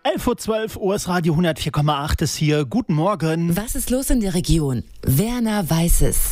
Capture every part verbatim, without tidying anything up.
elf Uhr zwölf, O S Radio hundertvier Komma acht ist hier. Guten Morgen. Was ist los in der Region? Werner weiß es.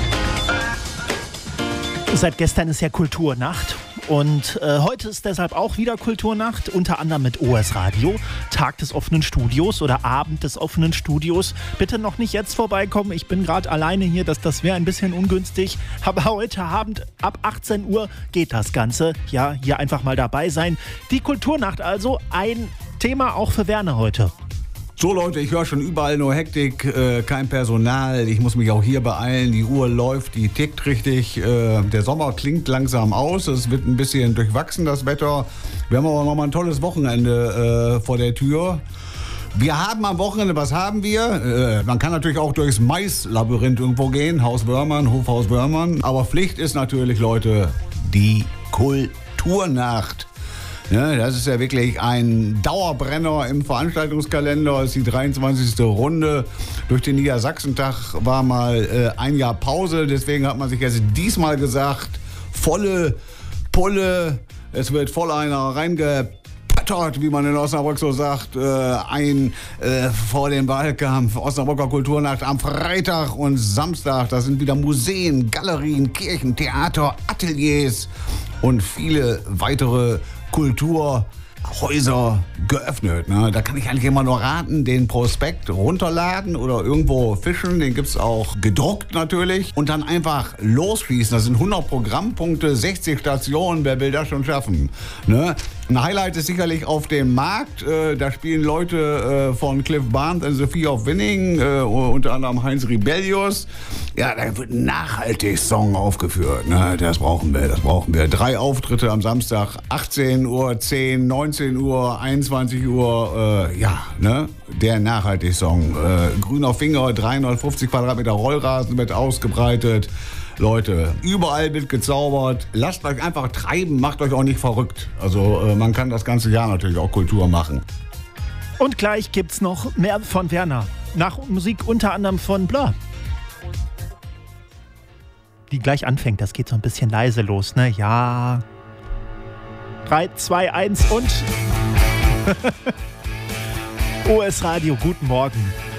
Seit gestern ist ja Kulturnacht und äh, heute ist deshalb auch wieder Kulturnacht, unter anderem mit O S Radio, Tag des offenen Studios oder Abend des offenen Studios. Bitte noch nicht jetzt vorbeikommen, ich bin gerade alleine hier, das, das wäre ein bisschen ungünstig, aber heute Abend ab achtzehn Uhr geht das Ganze. Ja, hier einfach mal dabei sein. Die Kulturnacht also, ein Thema auch für Werner heute. So Leute, ich höre schon überall nur Hektik, äh, kein Personal, ich muss mich auch hier beeilen, die Uhr läuft, die tickt richtig, äh, der Sommer klingt langsam aus, es wird ein bisschen durchwachsen, das Wetter. Wir haben aber noch mal ein tolles Wochenende äh, vor der Tür. Wir haben am Wochenende, was haben wir? Äh, man kann natürlich auch durchs Maislabyrinth irgendwo gehen, Haus Wörmann, Hofhaus Wörmann, aber Pflicht ist natürlich, Leute, die Kulturnacht. Ja, das ist ja wirklich ein Dauerbrenner im Veranstaltungskalender. Das ist die dreiundzwanzigste Runde. Durch den Niedersachsentag war mal äh, ein Jahr Pause. Deswegen hat man sich jetzt diesmal gesagt, volle Pulle. Es wird voll einer reingepattert, wie man in Osnabrück so sagt. Äh, ein äh, vor dem Wahlkampf. Osnabrücker Kulturnacht am Freitag und Samstag. Da sind wieder Museen, Galerien, Kirchen, Theater, Ateliers und viele weitere Kulturhäuser geöffnet. Ne? Da kann ich eigentlich immer nur raten, den Prospekt runterladen oder irgendwo fischen. Den gibt es auch gedruckt natürlich. Und dann einfach losschießen. Das sind hundert Programmpunkte, sechzig Stationen. Wer will das schon schaffen? Ne? Ein Highlight ist sicherlich auf dem Markt. Äh, da spielen Leute äh, von Cliff Barnes und Sophie of Winning, äh, unter anderem Heinz Rebellius. Ja, da wird ein Nachhaltig-Song aufgeführt. Ne? Das brauchen wir, das brauchen wir. Drei Auftritte am Samstag, achtzehn Uhr, zehn, neunzehn Uhr, einundzwanzig Uhr. Äh, ja, ne? Der Nachhaltig-Song. Äh, grüner Finger, dreihundertfünfzig Quadratmeter Rollrasen wird ausgebreitet. Leute, überall wird gezaubert. Lasst euch einfach treiben, macht euch auch nicht verrückt. Also äh, man kann das ganze Jahr natürlich auch Kultur machen. Und gleich gibt's noch mehr von Werner. Nach Musik unter anderem von Blur. Die gleich anfängt, das geht so ein bisschen leise los, ne? Ja. drei, zwei, eins und O S Radio, guten Morgen.